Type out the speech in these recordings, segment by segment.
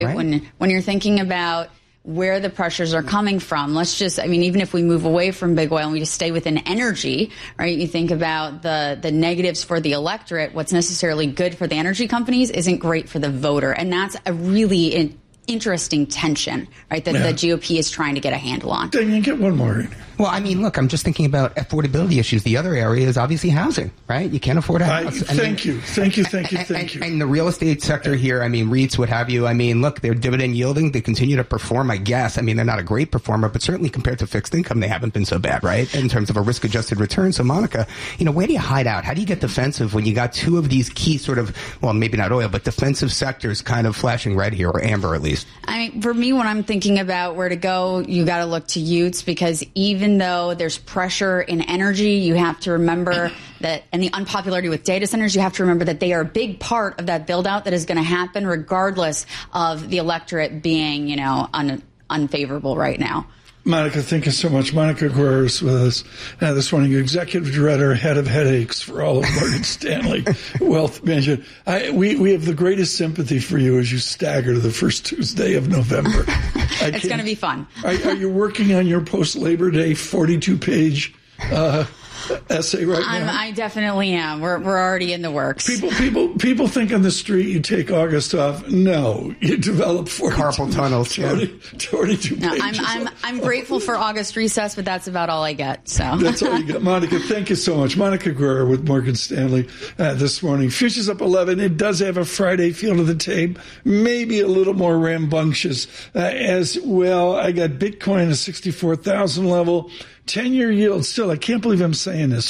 Right. When you're thinking about where the pressures are coming from, even if we move away from big oil and we just stay within energy, right? You think about the negatives for the electorate, what's necessarily good for the energy companies isn't great for the voter. And that's a really interesting tension, right, that the GOP is trying to get a handle on. Damian, get one more in here. Well, I mean, look, I'm just thinking about affordability issues. The other area is obviously housing, right? You can't afford a house. Thank you. And the real estate sector here, I mean, REITs, what have you. I mean, look, they're dividend yielding. They continue to perform, I guess. I mean, they're not a great performer, but certainly compared to fixed income, they haven't been so bad, right? In terms of a risk-adjusted return. So, Monica, where do you hide out? How do you get defensive when you got two of these key sort of, well, maybe not oil, but defensive sectors kind of flashing red here, or amber at least? I mean, for me, when I'm thinking about where to go, you got to look to Utes, because even though there's pressure in energy, you have to remember that, and the unpopularity with data centers, you have to remember that they are a big part of that build out that is going to happen regardless of the electorate being, unfavorable right now. Monica, thank you so much. Monica Guerrero is with us this morning, Executive Director, Head of Headaches for all of Morgan Stanley Wealth Management. We have the greatest sympathy for you as you stagger to the first Tuesday of November. It's going to be fun. Are you working on your post-Labor Day 42-page essay right now? I definitely am. We're already in the works. People think on the street you take August off. No, you develop carpal tunnels. 22 pages. I'm grateful for August recess, but that's about all I get. So that's all you get. Monica, thank you so much. Monica Guerrero with Morgan Stanley this morning. Futures up 11. It does have a Friday feel to the tape, maybe a little more rambunctious as well. I got Bitcoin at 64,000 level. 10-year yield still, I can't believe I'm saying this,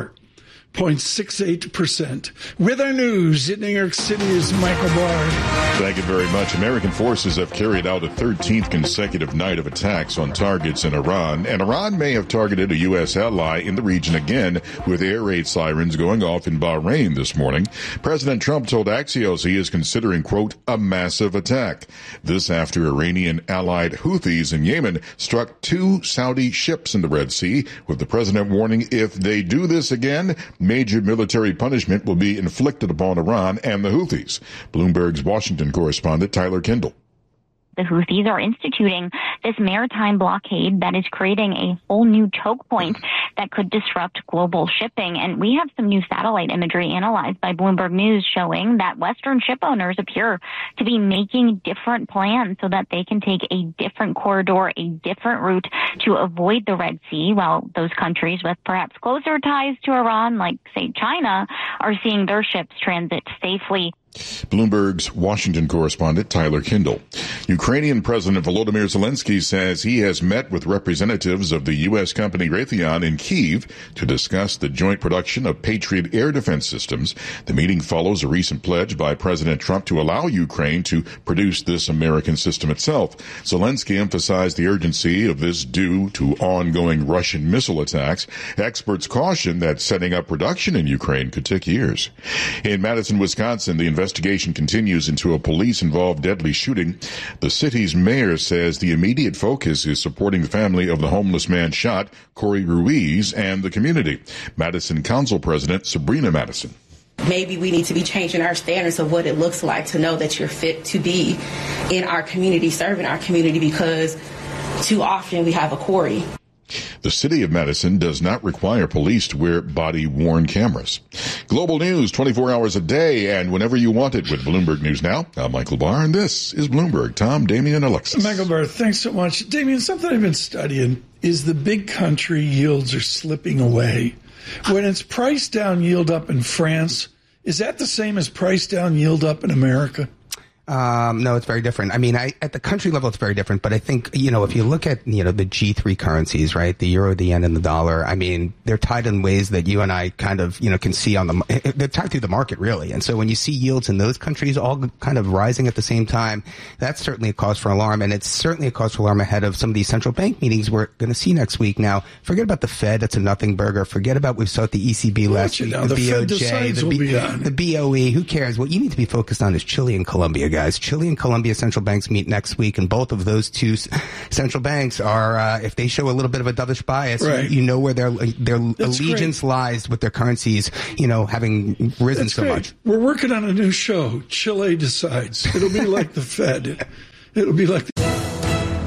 4.68%. With our news in New York City is Michael Barr. Thank you very much. American forces have carried out a 13th consecutive night of attacks on targets in Iran, and Iran may have targeted a U.S. ally in the region again, with air raid sirens going off in Bahrain this morning. President Trump told Axios he is considering, quote, a massive attack. This after Iranian allied Houthis in Yemen struck 2 Saudi ships in the Red Sea, with the president warning if they do this again, major military punishment will be inflicted upon Iran and the Houthis. Bloomberg's Washington correspondent Tyler Kindle. The Houthis are instituting this maritime blockade that is creating a whole new choke point that could disrupt global shipping. And we have some new satellite imagery analyzed by Bloomberg News showing that Western ship owners appear to be making different plans so that they can take a different corridor, a different route to avoid the Red Sea, while those countries with perhaps closer ties to Iran, like, say, China, are seeing their ships transit safely. Bloomberg's Washington correspondent Tyler Kindle. Ukrainian President Volodymyr Zelensky says he has met with representatives of the U.S. company Raytheon in Kyiv to discuss the joint production of Patriot air defense systems. The meeting follows a recent pledge by President Trump to allow Ukraine to produce this American system itself. Zelensky emphasized the urgency of this due to ongoing Russian missile attacks. Experts caution that setting up production in Ukraine could take years. In Madison, Wisconsin, the investigation continues into a police-involved deadly shooting. The city's mayor says the immediate focus is supporting the family of the homeless man shot, Corey Ruiz, and the community. Madison Council President Sabrina Madison. Maybe we need to be changing our standards of what it looks like to know that you're fit to be in our community, serving our community, because too often we have a Corey. The city of Madison does not require police to wear body-worn cameras. Global news 24 hours a day and whenever you want it with Bloomberg News Now. I'm Michael Barr, and this is Bloomberg. Tom, Damian, Alexis. Michael Barr, thanks so much. Damian, something I've been studying is the big country yields are slipping away. When it's price down, yield up in France, is that the same as price down, yield up in America? No, it's very different. I mean, at the country level, it's very different. But I think, if you look at, the G3 currencies, right, the euro, the yen, and the dollar, I mean, they're tied in ways that you and I kind of, can see they're tied through the market, really. And so when you see yields in those countries all kind of rising at the same time, that's certainly a cause for alarm. And it's certainly a cause for alarm ahead of some of these central bank meetings we're going to see next week. Now, forget about the Fed. That's a nothing burger. Forget about we saw at the ECB last week, the BOJ, the BOE. Who cares? What you need to be focused on is Chile and Colombia, guys. Chile and Colombia central banks meet next week, and both of those two central banks are, if they show a little bit of a dovish bias, right. you know where their allegiance lies with their currencies, having risen so much. We're working on a new show, Chile Decides. It'll be like the Fed. It'll be like